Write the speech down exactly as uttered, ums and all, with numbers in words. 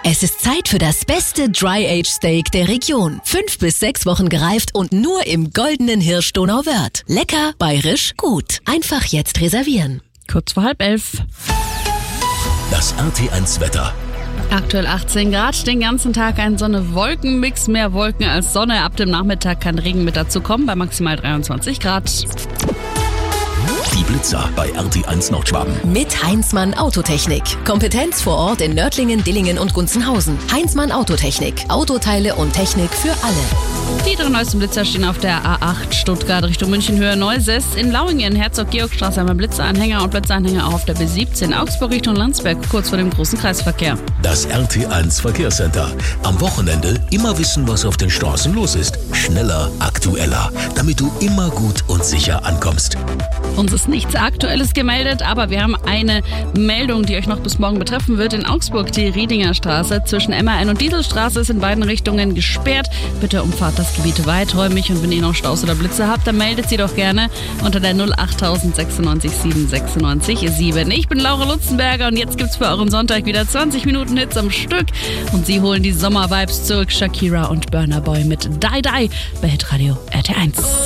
Es ist Zeit für das beste Dry-Age-Steak der Region. Fünf bis sechs Wochen gereift und nur im goldenen Hirsch Donauwörth. Lecker, bayerisch, gut. Einfach jetzt reservieren. Kurz vor halb elf. Das R T eins Wetter. Aktuell achtzehn Grad, den ganzen Tag ein Sonne-Wolken-Mix, mehr Wolken als Sonne. Ab dem Nachmittag kann Regen mit dazu kommen, bei maximal dreiundzwanzig Grad. Die Blitzer bei R T eins Nordschwaben. Mit Heinzmann Autotechnik. Kompetenz vor Ort in Nördlingen, Dillingen und Gunzenhausen. Heinzmann Autotechnik. Autoteile und Technik für alle. Die drei neuesten Blitzer stehen auf der A acht Stuttgart Richtung München Höhe Neuses. In Lauingen, Herzog-Georg-Straße haben wir Blitzeranhänger und Blitzeranhänger auch auf der B siebzehn. Augsburg Richtung Landsberg, kurz vor dem großen Kreisverkehr. Das R T eins Verkehrscenter. Am Wochenende immer wissen, was auf den Straßen los ist. Schneller, aktueller, damit du immer gut und sicher ankommst. Uns ist nichts Aktuelles gemeldet, aber wir haben eine Meldung, die euch noch bis morgen betreffen wird. In Augsburg, die Riedinger Straße zwischen M A N und Dieselstraße ist in beiden Richtungen gesperrt. Bitte umfahrt das Gebiet weiträumig und wenn ihr noch Staus oder Blitze habt, dann meldet sie doch gerne unter der null acht sechsundneunzig sieben sechsundneunzig sieben. Ich bin Laura Lutzenberger und jetzt gibt's für euren Sonntag wieder zwanzig Minuten Hits am Stück und sie holen die Sommervibes zurück. Shakira und Burna Boy mit Die Die bei Hitradio R T eins.